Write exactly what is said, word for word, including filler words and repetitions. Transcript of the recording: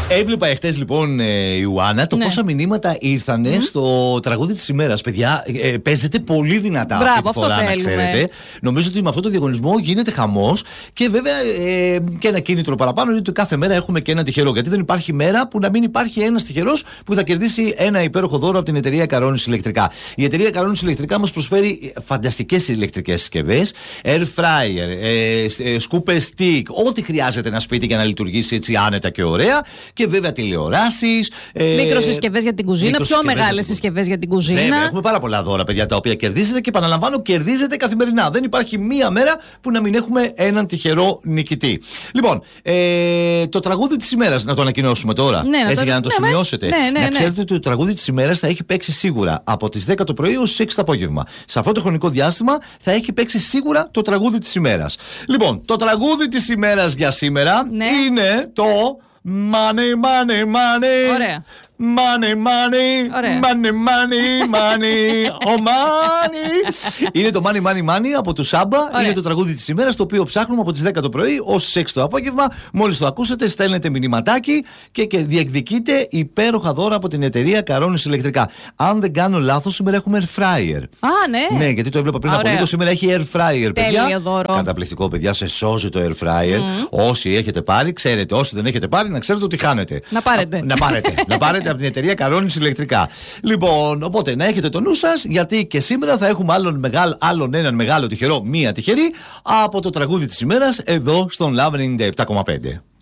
Έβλεπα εχθές λοιπόν, ε, Ιωάννα, το ναι. πόσα μηνύματα ήρθανε mm. στο τραγούδι της ημέρας. Παιδιά, ε, ε, παίζεται πολύ δυνατά. Μπράβο, αυτή τη φορά, αυτό να ξέρετε. Νομίζω ότι με αυτό το διαγωνισμό γίνεται χαμός και βέβαια ε, και ένα κίνητρο παραπάνω είναι ότι κάθε μέρα έχουμε και ένα τυχερό. Γιατί δεν υπάρχει μέρα που να μην υπάρχει ένας τυχερός που θα κερδίσει ένα υπέροχο δώρο από την εταιρεία Caronis Ηλεκτρικά. Η εταιρεία Caronis Ηλεκτρικά μας προσφέρει φανταστικές ηλεκτρικές συσκευές, air fryer, ε, σκούπες stick, ό,τι χρειάζεται ένα σπίτι για να λειτουργήσει έτσι άνετα και ωραία. Και βέβαια τηλεοράσεις. Ε, Μικροσυσκευές για την κουζίνα, πιο μεγάλες συσκευές για την κουζίνα. Βέβαια, έχουμε πάρα πολλά δώρα, παιδιά, τα οποία κερδίζετε και επαναλαμβάνω, κερδίζετε καθημερινά. Δεν υπάρχει μία μέρα που να μην έχουμε έναν τυχερό νικητή. Λοιπόν, ε, το τραγούδι της ημέρας, να το ανακοινώσουμε τώρα. Ναι, έτσι, το... για να το ναι, σημειώσετε. Ναι, ναι, να ναι. ξέρετε ότι το τραγούδι της ημέρας θα έχει παίξει σίγουρα από τις δέκα το πρωί ως τις έξι το απόγευμα. Σε αυτό το χρονικό διάστημα θα έχει παίξει σίγουρα το τραγούδι της ημέρας. Λοιπόν, το τραγούδι της ημέρας για σήμερα ναι. είναι το. Money, money, money. Ωραία. Money, money, Ωραία. money, money, money, oh money. Είναι το money, money, money από του Σάμπα. Ωραία. Είναι το τραγούδι της ημέρας, το οποίο ψάχνουμε από τις δέκα το πρωί ως τις έξι το απόγευμα. Μόλις το ακούσετε, στέλνετε μηνυματάκι και, και διεκδικείτε υπέροχα δώρα από την εταιρεία Caronis Ηλεκτρικά. Αν δεν κάνω λάθος, σήμερα έχουμε air fryer. Α, ναι. Ναι, γιατί το έβλεπα πριν Ωραία. από λίγο. Σήμερα έχει air fryer, παιδιά. Τέλειο δώρο. Καταπληκτικό, παιδιά. Σε σώζει το air fryer. Mm. Όσοι έχετε πάρει, ξέρετε. Όσοι δεν έχετε πάρει, να ξέρετε ότι χάνετε. Να πάρετε. Να, να πάρετε. να πάρετε από την εταιρεία Caronis Ηλεκτρικά. Λοιπόν, οπότε να έχετε το νου σας, γιατί και σήμερα θα έχουμε άλλον, μεγάλο, άλλον έναν μεγάλο τυχερό, μία τυχερή από το τραγούδι της ημέρας εδώ στον Love ενενήντα επτά κόμμα πέντε.